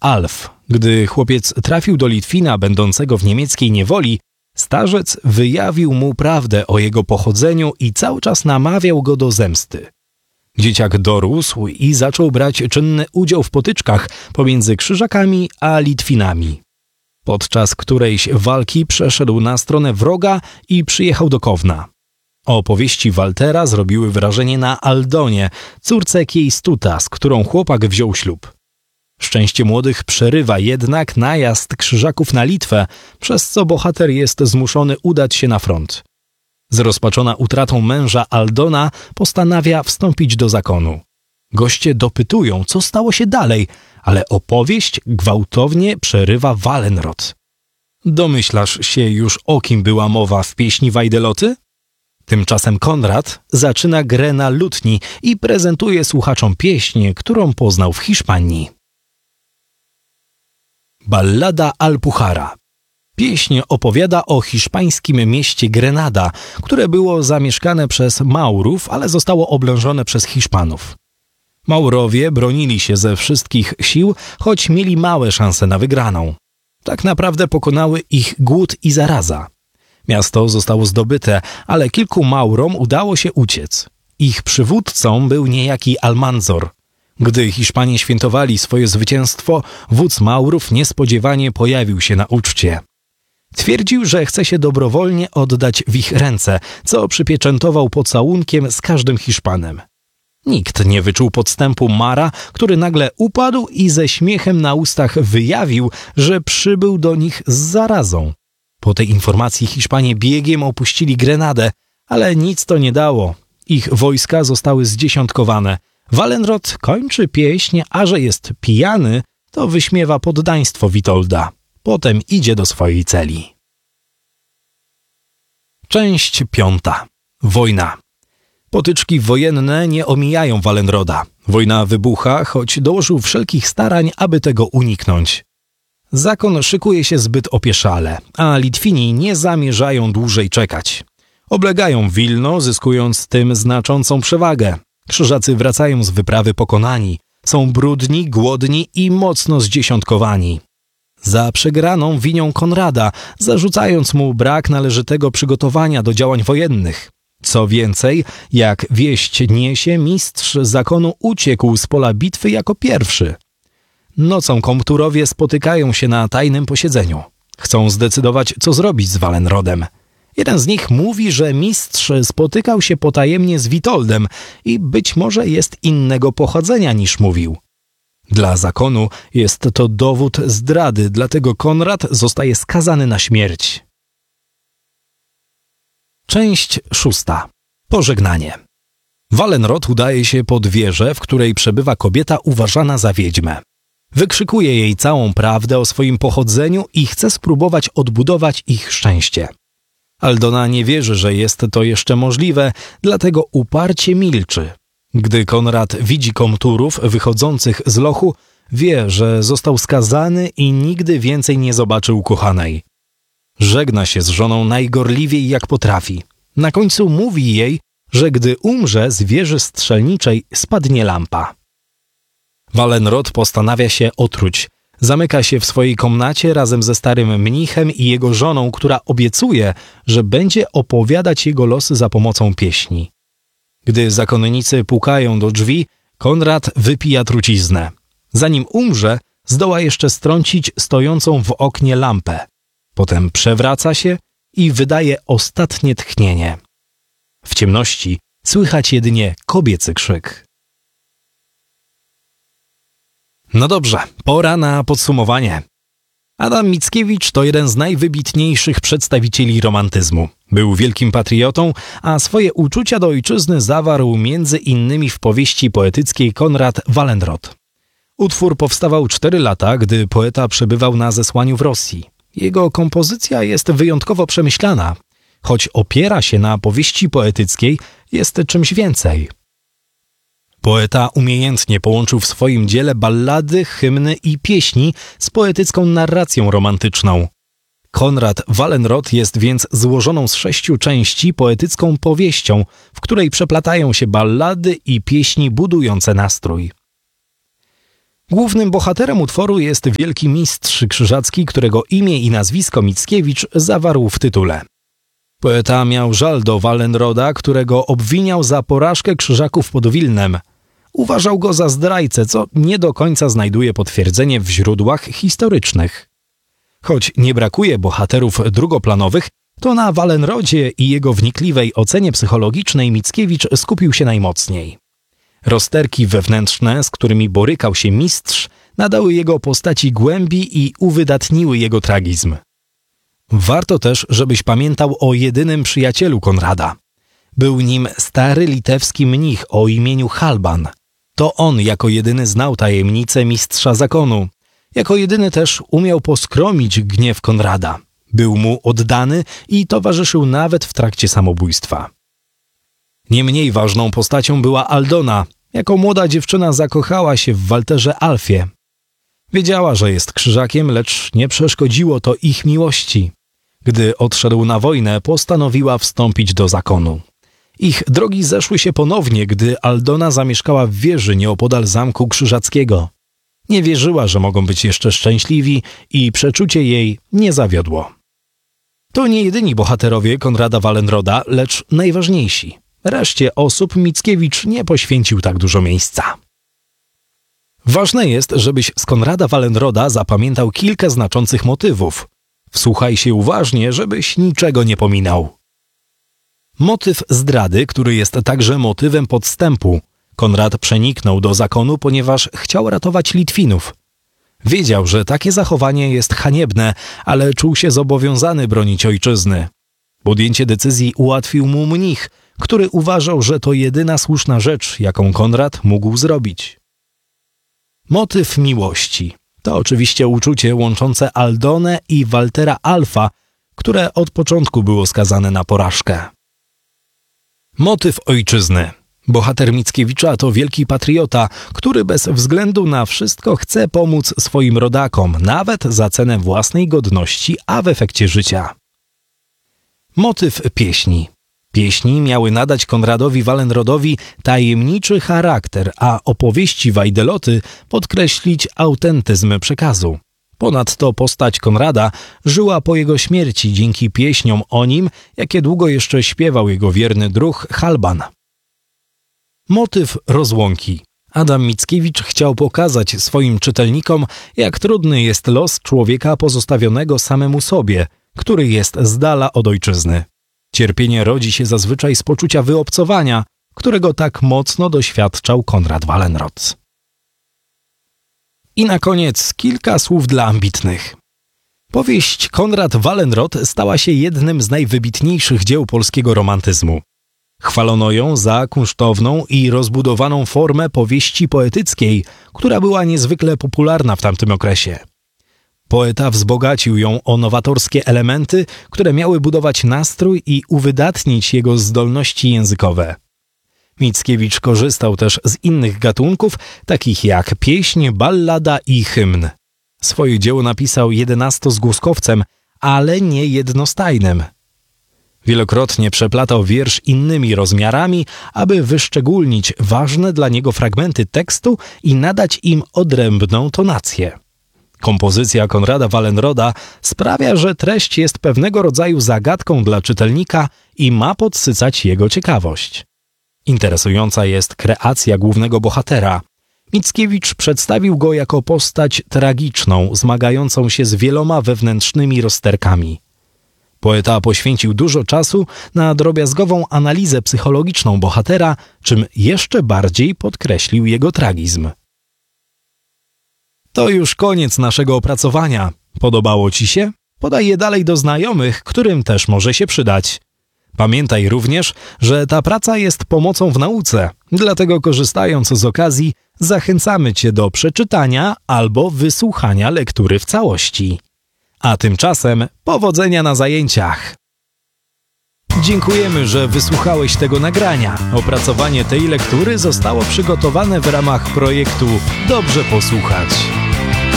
Alf. Gdy chłopiec trafił do Litwina będącego w niemieckiej niewoli, starzec wyjawił mu prawdę o jego pochodzeniu i cały czas namawiał go do zemsty. Dzieciak dorósł i zaczął brać czynny udział w potyczkach pomiędzy Krzyżakami a Litwinami. Podczas którejś walki przeszedł na stronę wroga i przyjechał do Kowna. Opowieści Waltera zrobiły wrażenie na Aldonie, córce Kiejstuta, z którą chłopak wziął ślub. Szczęście młodych przerywa jednak najazd Krzyżaków na Litwę, przez co bohater jest zmuszony udać się na front. Zrozpaczona utratą męża Aldona postanawia wstąpić do zakonu. Goście dopytują, co stało się dalej, ale opowieść gwałtownie przerywa Walenrod. Domyślasz się już, o kim była mowa w pieśni Wajdeloty? Tymczasem Konrad zaczyna grę na lutni i prezentuje słuchaczom pieśń, którą poznał w Hiszpanii. Ballada Alpuchara. Pieśń opowiada o hiszpańskim mieście Grenada, które było zamieszkane przez Maurów, ale zostało oblężone przez Hiszpanów. Maurowie bronili się ze wszystkich sił, choć mieli małe szanse na wygraną. Tak naprawdę pokonały ich głód i zaraza. Miasto zostało zdobyte, ale kilku Maurom udało się uciec. Ich przywódcą był niejaki Almanzor. Gdy Hiszpanie świętowali swoje zwycięstwo, wódz Maurów niespodziewanie pojawił się na uczcie. Twierdził, że chce się dobrowolnie oddać w ich ręce, co przypieczętował pocałunkiem z każdym Hiszpanem. Nikt nie wyczuł podstępu Mara, który nagle upadł i ze śmiechem na ustach wyjawił, że przybył do nich z zarazą. Po tej informacji Hiszpanie biegiem opuścili Grenadę, ale nic to nie dało. Ich wojska zostały zdziesiątkowane. Walenrod kończy pieśń, a że jest pijany, to wyśmiewa poddaństwo Witolda. Potem idzie do swojej celi. Część 5. Wojna. Potyczki wojenne nie omijają Walenroda. Wojna wybucha, choć dołożył wszelkich starań, aby tego uniknąć. Zakon szykuje się zbyt opieszale, a Litwini nie zamierzają dłużej czekać. Oblegają Wilno, zyskując tym znaczącą przewagę. Krzyżacy wracają z wyprawy pokonani. Są brudni, głodni i mocno zdziesiątkowani. Za przegraną winią Konrada, zarzucając mu brak należytego przygotowania do działań wojennych. Co więcej, jak wieść niesie, mistrz zakonu uciekł z pola bitwy jako pierwszy. Nocą komturowie spotykają się na tajnym posiedzeniu. Chcą zdecydować, co zrobić z Walenrodem. Jeden z nich mówi, że mistrz spotykał się potajemnie z Witoldem i być może jest innego pochodzenia niż mówił. Dla zakonu jest to dowód zdrady, dlatego Konrad zostaje skazany na śmierć. Część 6. Pożegnanie. Walenrod udaje się pod wieżę, w której przebywa kobieta uważana za wiedźmę. Wykrzykuje jej całą prawdę o swoim pochodzeniu i chce spróbować odbudować ich szczęście. Aldona nie wierzy, że jest to jeszcze możliwe, dlatego uparcie milczy. Gdy Konrad widzi komturów wychodzących z lochu, wie, że został skazany i nigdy więcej nie zobaczy ukochanej. Żegna się z żoną najgorliwiej jak potrafi. Na końcu mówi jej, że gdy umrze z wieży strzelniczej spadnie lampa. Walenrod postanawia się otruć. Zamyka się w swojej komnacie razem ze starym mnichem i jego żoną, która obiecuje, że będzie opowiadać jego losy za pomocą pieśni. Gdy zakonnicy pukają do drzwi, Konrad wypija truciznę. Zanim umrze, zdoła jeszcze strącić stojącą w oknie lampę. Potem przewraca się i wydaje ostatnie tchnienie. W ciemności słychać jedynie kobiecy krzyk. No dobrze, pora na podsumowanie. Adam Mickiewicz to jeden z najwybitniejszych przedstawicieli romantyzmu. Był wielkim patriotą, a swoje uczucia do ojczyzny zawarł między innymi w powieści poetyckiej Konrad Walenrod. Utwór powstawał 4 lata, gdy poeta przebywał na zesłaniu w Rosji. Jego kompozycja jest wyjątkowo przemyślana. Choć opiera się na powieści poetyckiej, jest czymś więcej. Poeta umiejętnie połączył w swoim dziele ballady, hymny i pieśni z poetycką narracją romantyczną. Konrad Walenrod jest więc złożoną z 6 części poetycką powieścią, w której przeplatają się ballady i pieśni budujące nastrój. Głównym bohaterem utworu jest wielki mistrz krzyżacki, którego imię i nazwisko Mickiewicz zawarł w tytule. Poeta miał żal do Wallenroda, którego obwiniał za porażkę krzyżaków pod Wilnem. Uważał go za zdrajcę, co nie do końca znajduje potwierdzenie w źródłach historycznych. Choć nie brakuje bohaterów drugoplanowych, to na Wallenrodzie i jego wnikliwej ocenie psychologicznej Mickiewicz skupił się najmocniej. Rozterki wewnętrzne, z którymi borykał się mistrz, nadały jego postaci głębi i uwydatniły jego tragizm. Warto też, żebyś pamiętał o jedynym przyjacielu Konrada. Był nim stary litewski mnich o imieniu Halban. To on jako jedyny znał tajemnicę mistrza zakonu. Jako jedyny też umiał poskromić gniew Konrada. Był mu oddany i towarzyszył nawet w trakcie samobójstwa. Nie mniej ważną postacią była Aldona. Jako młoda dziewczyna zakochała się w Walterze Alfie. Wiedziała, że jest krzyżakiem, lecz nie przeszkodziło to ich miłości. Gdy odszedł na wojnę, postanowiła wstąpić do zakonu. Ich drogi zeszły się ponownie, gdy Aldona zamieszkała w wieży nieopodal zamku krzyżackiego. Nie wierzyła, że mogą być jeszcze szczęśliwi i przeczucie jej nie zawiodło. To nie jedyni bohaterowie Konrada Wallenroda, lecz najważniejsi. Reszcie osób Mickiewicz nie poświęcił tak dużo miejsca. Ważne jest, żebyś z Konrada Wallenroda zapamiętał kilka znaczących motywów. Wsłuchaj się uważnie, żebyś niczego nie pominął. Motyw zdrady, który jest także motywem podstępu. Konrad przeniknął do zakonu, ponieważ chciał ratować Litwinów. Wiedział, że takie zachowanie jest haniebne, ale czuł się zobowiązany bronić ojczyzny. Podjęcie decyzji ułatwił mu mnich, który uważał, że to jedyna słuszna rzecz, jaką Konrad mógł zrobić. Motyw miłości to oczywiście uczucie łączące Aldonę i Waltera Alfa, które od początku było skazane na porażkę. Motyw ojczyzny. Bohater Mickiewicza to wielki patriota, który bez względu na wszystko chce pomóc swoim rodakom, nawet za cenę własnej godności, a w efekcie życia. Motyw pieśni. Pieśni miały nadać Konradowi Wallenrodowi tajemniczy charakter, a opowieści Wajdeloty podkreślić autentyzm przekazu. Ponadto postać Konrada żyła po jego śmierci dzięki pieśniom o nim, jakie długo jeszcze śpiewał jego wierny druh Halban. Motyw rozłąki. Adam Mickiewicz chciał pokazać swoim czytelnikom, jak trudny jest los człowieka pozostawionego samemu sobie, który jest z dala od ojczyzny. Cierpienie rodzi się zazwyczaj z poczucia wyobcowania, którego tak mocno doświadczał Konrad Wallenrod. I na koniec kilka słów dla ambitnych. Powieść Konrad Wallenrod stała się jednym z najwybitniejszych dzieł polskiego romantyzmu. Chwalono ją za kunsztowną i rozbudowaną formę powieści poetyckiej, która była niezwykle popularna w tamtym okresie. Poeta wzbogacił ją o nowatorskie elementy, które miały budować nastrój i uwydatnić jego zdolności językowe. Mickiewicz korzystał też z innych gatunków, takich jak pieśń, ballada i hymn. Swoje dzieło napisał 11-zgłoskowcem, ale nie jednostajnym. Wielokrotnie przeplatał wiersz innymi rozmiarami, aby wyszczególnić ważne dla niego fragmenty tekstu i nadać im odrębną tonację. Kompozycja Konrada Wallenroda sprawia, że treść jest pewnego rodzaju zagadką dla czytelnika i ma podsycać jego ciekawość. Interesująca jest kreacja głównego bohatera. Mickiewicz przedstawił go jako postać tragiczną, zmagającą się z wieloma wewnętrznymi rozterkami. Poeta poświęcił dużo czasu na drobiazgową analizę psychologiczną bohatera, czym jeszcze bardziej podkreślił jego tragizm. To już koniec naszego opracowania. Podobało Ci się? Podaj je dalej do znajomych, którym też może się przydać. Pamiętaj również, że ta praca jest pomocą w nauce, dlatego korzystając z okazji zachęcamy Cię do przeczytania albo wysłuchania lektury w całości. A tymczasem powodzenia na zajęciach! Dziękujemy, że wysłuchałeś tego nagrania. Opracowanie tej lektury zostało przygotowane w ramach projektu Dobrze Posłuchać.